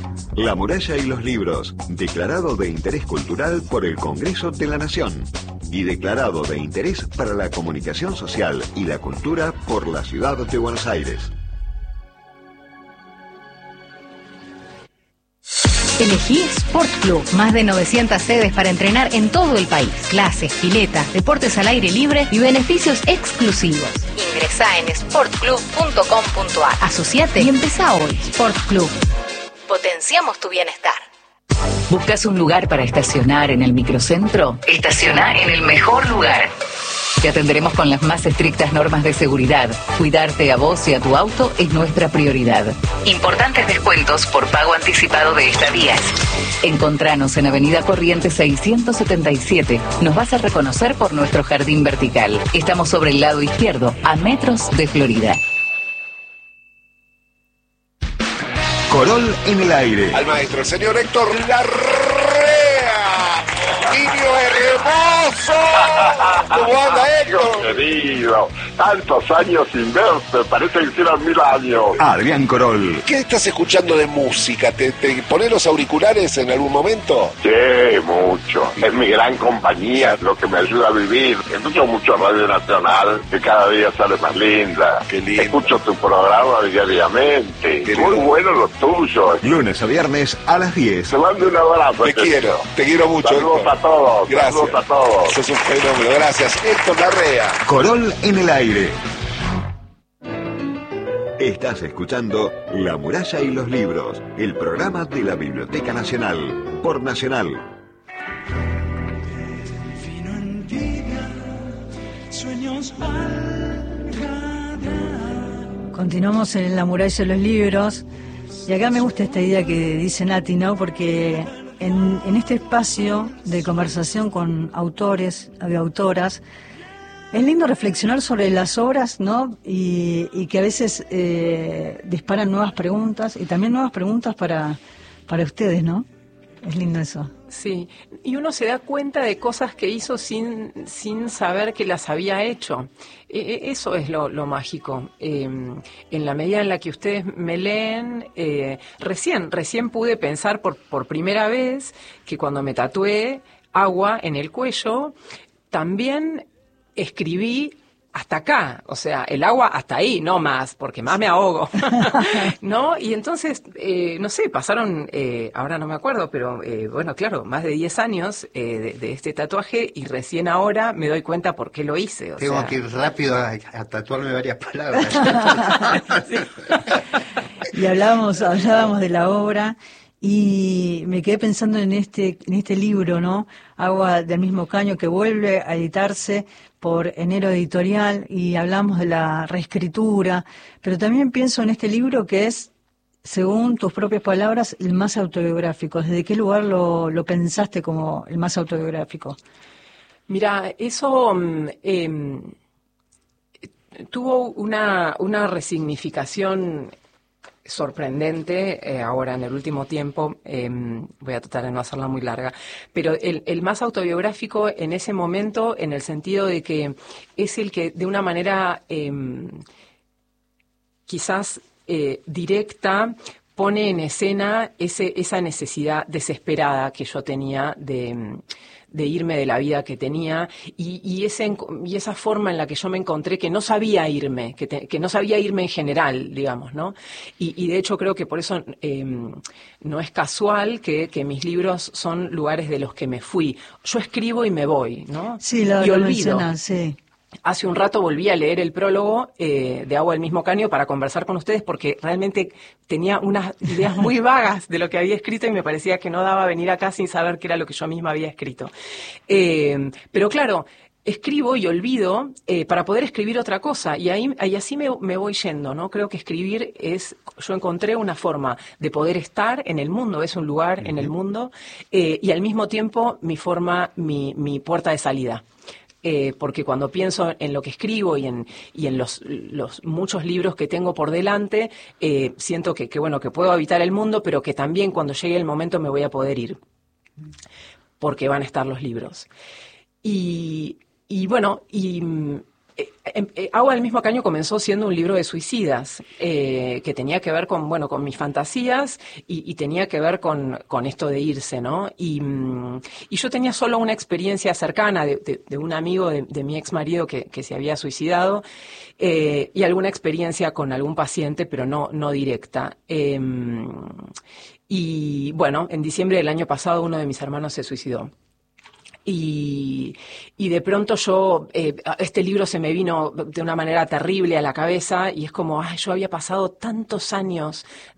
La Muralla y los Libros, declarado de interés cultural por el Congreso de la Nación y declarado de interés para la comunicación social y la cultura por la Ciudad de Buenos Aires. Elegí Sport Club, más de 900 sedes para entrenar en todo el país. Clases, piletas, deportes al aire libre y beneficios exclusivos. Ingresá en sportclub.com.ar. Asociate y empezá hoy. Sport Club. Potenciamos tu bienestar. ¿Buscas un lugar para estacionar en el microcentro? Estaciona en el mejor lugar. Te atenderemos con las más estrictas normas de seguridad. Cuidarte a vos y a tu auto es nuestra prioridad. Importantes descuentos por pago anticipado de estadías. Encontranos en Avenida Corrientes 677. Nos vas a reconocer por nuestro jardín vertical. Estamos sobre el lado izquierdo, a metros de Florida. Corol en el aire. Al maestro, el señor Héctor Larrea. Niño hermoso. ¿Cómo anda, Héctor? Querido, tantos años sin verte, parece que hicieron 1000 años. Adrián Corol. ¿Qué estás escuchando de música? ¿Te pones los auriculares en algún momento? Sí, mucho. Es mi gran compañía, lo que me ayuda a vivir. Escucho mucho Radio Nacional, que cada día sale más linda. Qué lindo. Escucho tu programa diariamente. Qué Muy lindo. bueno los tuyos. Lunes a viernes a las 10. Te mando un abrazo. Te quiero mucho, Saludos Héctor. a todos. Gracias. Saludos a todos. Sos un fenómeno, gracias. Héctor Larrea. Corol en el aire. Estás escuchando La Muralla y los Libros, el programa de la Biblioteca Nacional, por Nacional. Continuamos en La Muralla y los Libros. Y acá me gusta esta idea que dice Nati, ¿no? Porque en este espacio de conversación con autores, autoras, es lindo reflexionar sobre las obras, ¿no? Y que a veces disparan nuevas preguntas y también nuevas preguntas para ustedes, ¿no? Es lindo eso. Sí, y uno se da cuenta de cosas que hizo sin saber que las había hecho. Eso es lo mágico. En la medida en la que ustedes me leen, recién pude pensar por primera vez que cuando me tatué agua en el cuello, también escribí hasta acá, o sea, el agua hasta ahí, no más, porque más me ahogo, ¿no? Y entonces, no sé, pasaron, ahora no me acuerdo, pero bueno, claro, más de 10 años de este tatuaje y recién ahora me doy cuenta por qué lo hice. Tengo que ir rápido a tatuarme varias palabras. Sí. Y hablábamos de la obra y me quedé pensando en este libro, ¿no? Agua del mismo caño, que vuelve a editarse por Enero Editorial, y hablamos de la reescritura, pero también pienso en este libro que es, según tus propias palabras, el más autobiográfico. ¿Desde qué lugar lo pensaste como el más autobiográfico? Mira, eso tuvo una resignificación sorprendente ahora en el último tiempo. Voy a tratar de no hacerla muy larga, pero el más autobiográfico en ese momento, en el sentido de que es el que de una manera quizás directa pone en escena esa necesidad desesperada que yo tenía de irme de la vida que tenía y esa forma en la que yo me encontré que no sabía irme, que no sabía irme en general, digamos, ¿no? Y de hecho creo que por eso no es casual que mis libros son lugares de los que me fui. Yo escribo y me voy, ¿no? Sí, y lo olvido. mencionas, sí. Hace un rato volví a leer el prólogo de Agua del mismo caño para conversar con ustedes porque realmente tenía unas ideas muy vagas de lo que había escrito y me parecía que no daba venir acá sin saber qué era lo que yo misma había escrito. Pero claro, escribo y olvido para poder escribir otra cosa y así me voy yendo, ¿no? Creo que escribir yo encontré una forma de poder estar en el mundo, es un lugar en el mundo y al mismo tiempo mi puerta de salida. Porque cuando pienso en lo que escribo y en los muchos libros que tengo por delante, siento que puedo habitar el mundo, pero que también cuando llegue el momento me voy a poder ir, porque van a estar los libros. Y Agua del mismo caño comenzó siendo un libro de suicidas, que tenía que ver con, bueno, con mis fantasías y tenía que ver con esto de irse, ¿no? Y yo tenía solo una experiencia cercana de un amigo de mi ex marido que se había suicidado, y alguna experiencia con algún paciente, pero no directa. Y bueno, en diciembre del año pasado uno de mis hermanos se suicidó. Y de pronto este libro se me vino de una manera terrible a la cabeza y es como, yo había pasado tantos años